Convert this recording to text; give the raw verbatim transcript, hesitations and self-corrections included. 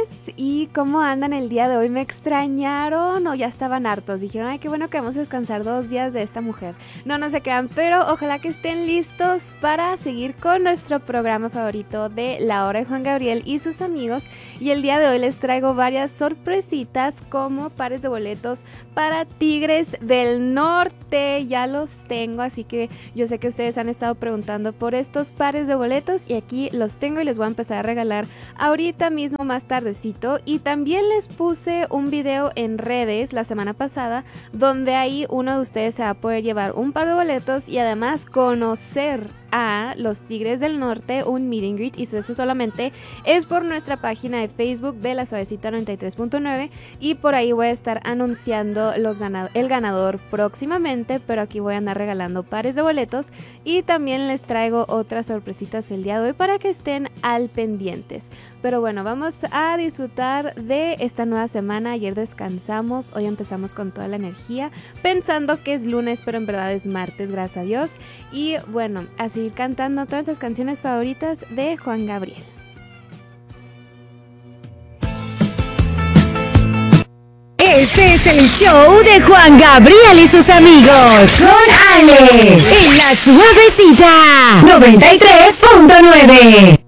tardes. ¿Y cómo andan el día de hoy? ¿Me extrañaron o ya estaban hartos? Dijeron, ay, qué bueno que vamos a descansar dos días de esta mujer. No, no se crean, pero ojalá que estén listos para seguir con nuestro programa favorito de La Hora de Juan Gabriel y sus amigos. Y el día de hoy les traigo varias sorpresitas como pares de boletos para Tigres del Norte. Ya los tengo, así que yo sé que ustedes han estado preguntando por estos pares de boletos y aquí los tengo y les voy a empezar a regalar ahorita mismo más tardecito. Y también les puse un video en redes la semana pasada donde ahí uno de ustedes se va a poder llevar un par de boletos y además conocer a los Tigres del Norte, un meet and greet, y eso solamente es por nuestra página de Facebook de La Suavecita noventa y tres punto nueve y por ahí voy a estar anunciando los ganado- el ganador próximamente, pero aquí voy a andar regalando pares de boletos y también les traigo otras sorpresitas el día de hoy para que estén al pendientes. Pero bueno, vamos a disfrutar de esta nueva semana. Ayer descansamos, hoy empezamos con toda la energía, pensando que es lunes, pero en verdad es martes, gracias a Dios. Y bueno, a seguir cantando todas esas canciones favoritas de Juan Gabriel. Este es el show de Juan Gabriel y sus amigos. Con Ale, en La Suavecita noventa y tres punto nueve.